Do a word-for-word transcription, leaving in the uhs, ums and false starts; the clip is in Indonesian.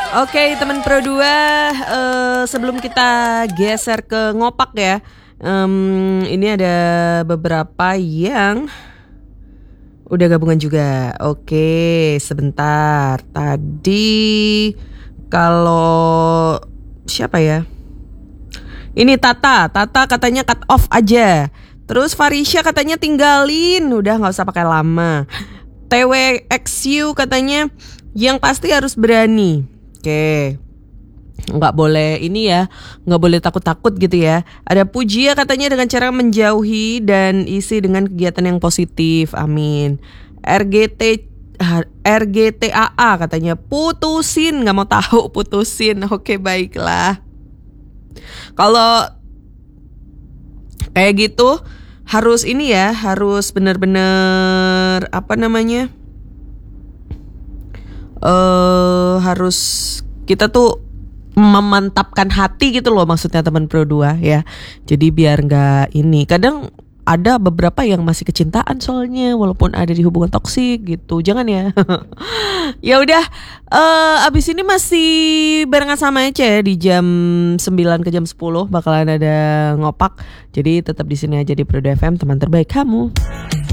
Oke teman Pro dua, uh, sebelum kita geser ke ngopak ya, um, ini ada beberapa yang udah gabungan juga. Oke, sebentar. Tadi kalau siapa ya? Ini Tata, Tata katanya cut off aja. Terus Farisha katanya tinggalin, udah nggak usah pakai lama. T W X U katanya yang pasti harus berani. Oke, nggak boleh ini ya, nggak boleh takut-takut gitu ya. Ada Pujia katanya dengan cara menjauhi dan isi dengan kegiatan yang positif. Amin. R G T R G T A A katanya putusin, nggak mau tahu putusin. Oke baiklah. Kalau kayak gitu harus ini ya, harus benar-benar apa namanya? Uh, harus kita tuh memantapkan hati gitu loh, maksudnya teman Pro dua ya. Jadi biar nggak ini, kadang ada beberapa yang masih kecintaan soalnya walaupun ada di hubungan toksik gitu. Jangan ya. Ya udah, uh, abis ini masih barengan sama Ece ya, di jam sembilan ke jam sepuluh bakalan ada ngopak. Jadi tetap di sini aja di Pro dua F M, teman terbaik kamu.